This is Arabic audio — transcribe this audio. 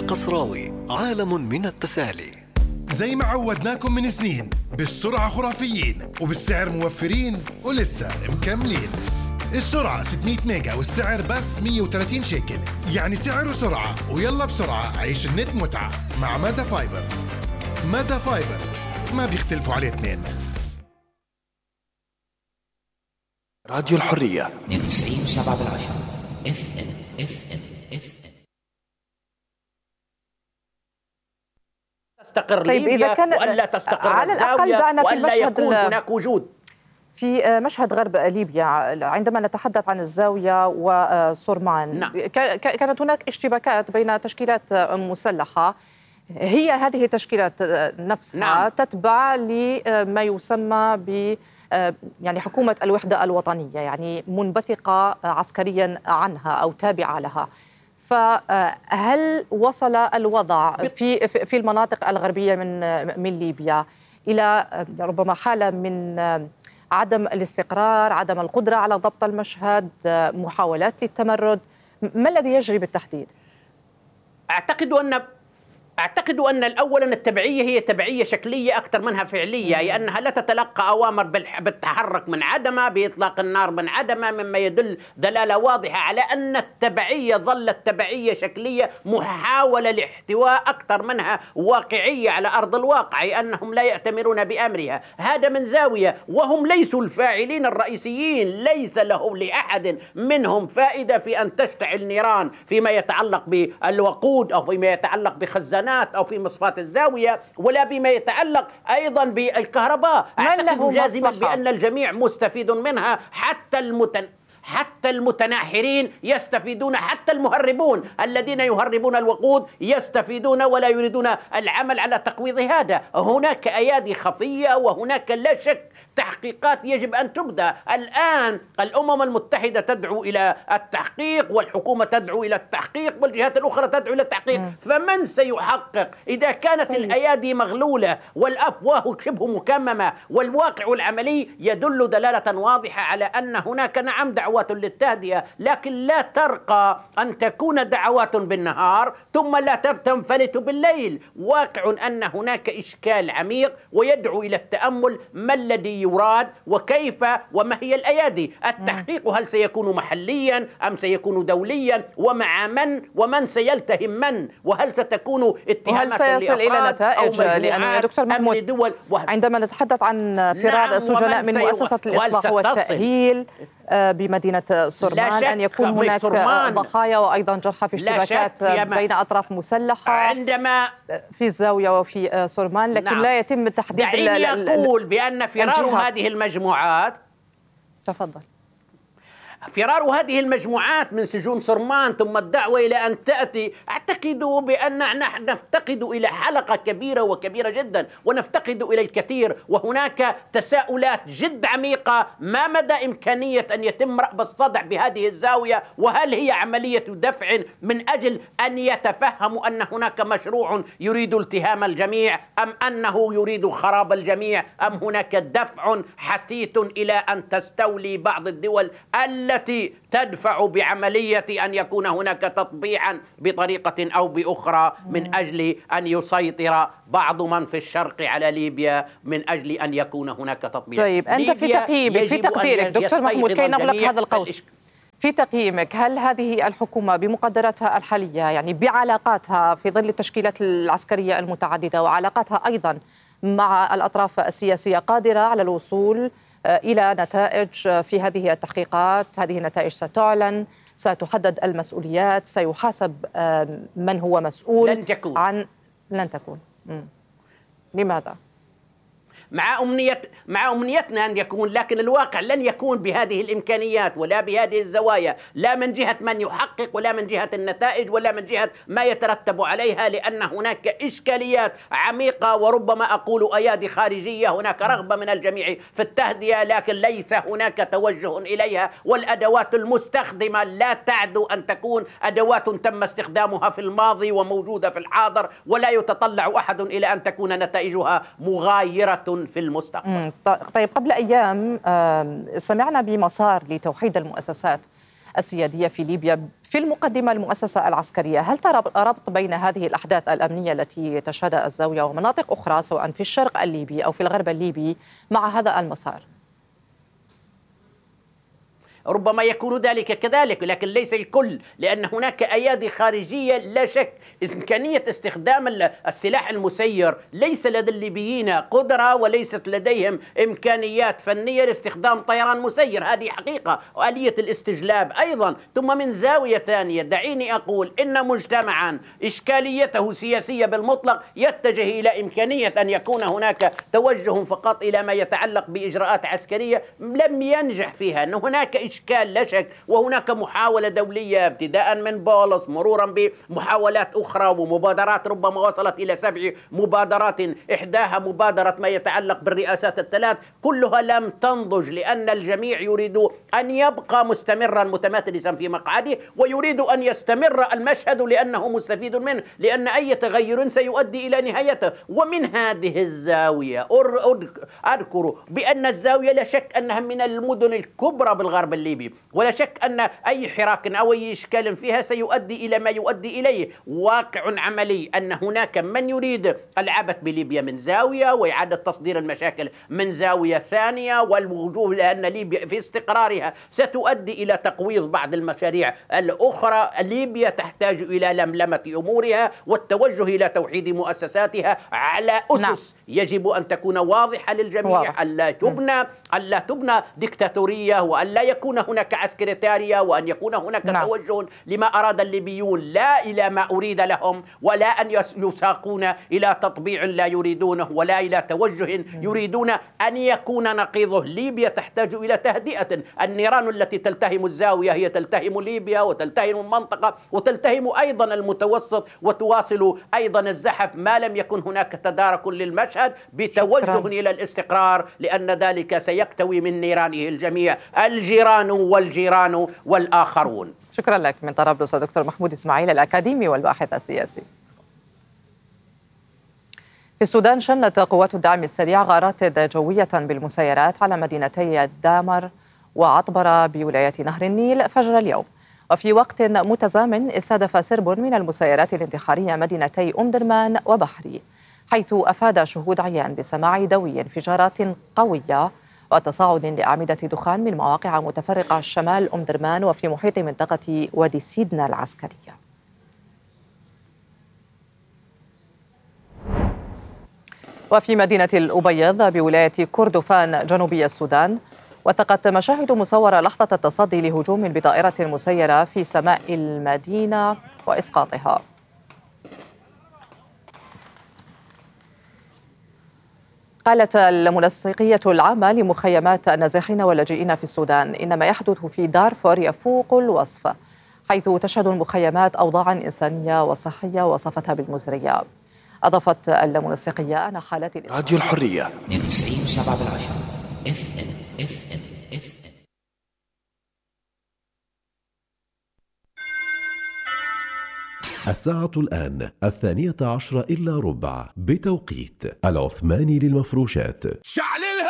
القصراوي، عالم من التسالي. زي ما عودناكم من سنين، بالسرعة خرافيين وبالسعر موفرين ولسه مكملين. السرعة 600 ميجا والسعر بس 130 شيكل، يعني سعر وسرعة. ويلا بسرعة عيش النت متعة مع مادا فايبر. مادا فايبر ما بيختلفوا عليه اثنين. راديو الحرية 92.7 FM. تستقر طيب ليبيا إذا كان وألا تستقر على الأقل الزاوية دعنا في وألا المشهد يكون هناك وجود. في مشهد غرب ليبيا عندما نتحدث عن الزاوية وصرمان، نعم. كانت هناك اشتباكات بين تشكيلات مسلحة. هي هذه التشكيلات نفسها نعم. تتبع لما يسمى ب يعني حكومة الوحدة الوطنية، يعني منبثقة عسكريا عنها أو تابعة لها. فهل وصل الوضع في المناطق الغربية من ليبيا إلى ربما حالة من عدم الاستقرار، عدم القدرة على ضبط المشهد، محاولات للتمرد؟ ما الذي يجري بالتحديد؟ أعتقد أن أولا التبعية هي تبعية شكلية أكثر منها فعلية، أي أنها لا تتلقى أوامر بالتحرك من عدمها، بإطلاق النار من عدمها، مما يدل دلالة واضحة على أن التبعية ظلت تبعية شكلية، محاولة لاحتواء أكثر منها واقعية على أرض الواقع، أي أنهم لا يأتمرون بأمرها. هذا من زاوية، وهم ليسوا الفاعلين الرئيسيين، ليس له لأحد منهم فائدة في أن تشتعل نيران فيما يتعلق بالوقود أو فيما يتعلق بخزانات أو في مصفات الزاوية، ولا بما يتعلق أيضا بالكهرباء. أعتقد جازما بأن الجميع مستفيد منها، حتى المتناحرين يستفيدون، حتى المهربون الذين يهربون الوقود يستفيدون ولا يريدون العمل على تقويض هذا. هناك أيادي خفية وهناك لا شك تحقيقات يجب أن تبدأ الآن. الأمم المتحدة تدعو إلى التحقيق، والحكومة تدعو إلى التحقيق، والجهات الأخرى تدعو إلى التحقيق. فمن سيحقق إذا كانت الأيادي مغلولة والأفواه شبه مكممة والواقع العملي يدل دلالة واضحة على أن هناك نعم دعوات للتهدئة، لكن لا ترقى أن تكون دعوات بالنهار ثم لا تنفلت بالليل. واقع أن هناك إشكال عميق ويدعو إلى التأمل. ما الذي يراد وكيف وما هي الأيادي؟ التحقيق هل سيكون محليا أم سيكون دوليا؟ ومع من؟ ومن سيلتهم من؟ وهل ستكون اتهامات وهل سيصل إلى نتائج؟ لأنه يا دكتور محمود عندما نتحدث عندما فرار السجناء من مؤسسة الإصلاح والتأهيل بمدينة صرمان، أن يكون هناك ضحايا وأيضا جرحى في اشتباكات بين أطراف مسلحة عندما في الزاوية وفي صرمان، لكن لا يتم تحديد. دعيني أقول بأن فرار هذه المجموعات، تفضل، فرار هذه المجموعات من سجون صرمان ثم الدعوة إلى أن تأتي، أعتقد بأن نحن نفتقد إلى حلقة كبيرة وكبيرة جدا، ونفتقد إلى الكثير. وهناك تساؤلات جد عميقة، ما مدى إمكانية أن يتم رأب الصدع بهذه الزاوية؟ وهل هي عملية دفع من أجل أن يتفهموا أن هناك مشروع يريد التهام الجميع، أم أنه يريد خراب الجميع، أم هناك دفع حثيث إلى أن تستولي بعض الدول التي تدفع بعملية أن يكون هناك تطبيعا بطريقة أو بأخرى من أجل أن يسيطر بعض من في الشرق على ليبيا، من أجل أن يكون هناك تطبيع. طيب أنت في تقديرك دكتور محمود، كي نغلق هذا القوس، في تقييمك هل هذه الحكومة بمقدراتها الحالية، يعني بعلاقاتها في ظل التشكيلات العسكرية المتعددة وعلاقاتها أيضا مع الأطراف السياسية، قادرة على الوصول إلى نتائج في هذه التحقيقات؟ هذه النتائج ستعلن، ستحدد المسؤوليات، سيحاسب من هو مسؤول لن تكون. لماذا؟ مع أمنيتنا أن يكون، لكن الواقع لن يكون بهذه الإمكانيات ولا بهذه الزوايا، لا من جهة من يحقق ولا من جهة النتائج ولا من جهة ما يترتب عليها، لأن هناك إشكاليات عميقة، وربما أقول أيادي خارجية. هناك رغبة من الجميع في التهدئة، لكن ليس هناك توجه إليها، والأدوات المستخدمة لا تعد أن تكون أدوات تم استخدامها في الماضي وموجودة في الحاضر، ولا يتطلع أحد إلى أن تكون نتائجها مغايرة في المستقبل. طيب قبل أيام سمعنا بمسار لتوحيد المؤسسات السيادية في ليبيا، في المقدمة المؤسسة العسكرية. هل ترى ربط بين هذه الأحداث الأمنية التي تشهدها الزاوية ومناطق أخرى سواء في الشرق الليبي أو في الغرب الليبي مع هذا المسار؟ ربما يكون ذلك كذلك، لكن ليس الكل، لأن هناك أيادي خارجية لا شك. إمكانية استخدام السلاح المسير ليس لدى الليبيين قدرة وليست لديهم إمكانيات فنية لاستخدام طيران مسير، هذه حقيقة، وآلية الاستجلاب أيضا. ثم من زاوية ثانية دعيني أقول إن مجتمعا إشكاليته سياسية بالمطلق يتجه إلى إمكانية أن يكون هناك توجه فقط إلى ما يتعلق بإجراءات عسكرية لم ينجح فيها، أن هناك إشكال لا شك، وهناك محاولة دولية ابتداء من بولس مرورا بمحاولات أخرى ومبادرات ربما وصلت إلى 7 مبادرات، إحداها مبادرة ما يتعلق بالرئاسات الثلاث، كلها لم تنضج لأن الجميع يريد أن يبقى مستمرا متمثلسا في مقعده، ويريد أن يستمر المشهد لأنه مستفيد منه، لأن أي تغير سيؤدي إلى نهايته. ومن هذه الزاوية أذكر بأن الزاوية لا شك أنها من المدن الكبرى بالغرب الليبي، ولا شك أن أي حراك أو أي إشكال فيها سيؤدي إلى ما يؤدي إليه. واقع عملي أن هناك من يريد العبث بليبيا من زاوية وإعادة تصدير المشاكل من زاوية ثانية، والوجوه لأن ليبيا في استقرارها ستؤدي إلى تقويض بعض المشاريع الأخرى. ليبيا تحتاج إلى لملمة أمورها والتوجه إلى توحيد مؤسساتها على أسس يجب أن تكون واضحة للجميع، ألا تبنى ديكتاتورية، وألا يكون هناك عسكريتارية، وأن يكون هناك توجه لما أراد الليبيون لا إلى ما أريد لهم، ولا أن يساقون إلى تطبيع لا يريدونه، ولا إلى توجه يريدون أن يكون نقيضه. ليبيا تحتاج إلى تهدئة. النيران التي تلتهم الزاوية هي تلتهم ليبيا وتلتهم المنطقة وتلتهم أيضا المتوسط، وتواصل أيضا الزحف ما لم يكن هناك تدارك للمشهد بتوجه إلى الاستقرار، لأن ذلك سيكتوي من نيرانه الجميع، الجيران والجيران والآخرون. شكرا لك من طرابلس دكتور محمود إسماعيل الأكاديمي والباحث السياسي. في السودان شنت قوات الدعم السريع غارات جوية بالمسيرات على مدينتي الدامر وعطبرة بولاية نهر النيل فجر اليوم، وفي وقت متزامن استهدف سرب من المسيرات الانتحارية مدينتي أم درمان وبحري، حيث أفاد شهود عيان بسماع دوي انفجارات قوية وتصاعد لأعمدة دخان من مواقع متفرقة شمال أم درمان وفي محيط منطقة وادي سيدنا العسكرية. وفي مدينة الأبيض بولاية كردفان جنوبي السودان وثقت مشاهد مصورة لحظة التصدي لهجوم بطائرة مسيرة في سماء المدينة وإسقاطها. قالت المنسقية العامة لمخيمات النازحين واللاجئين في السودان إن ما يحدث في دارفور يفوق الوصف، حيث تشهد المخيمات أوضاعا إنسانية وصحية وصفتها بالمزرية. أضافت المنسقية أن حالات راديو الحرية 92.7 FM. الساعة الآن 12:15 بتوقيت العثماني للمفروشات.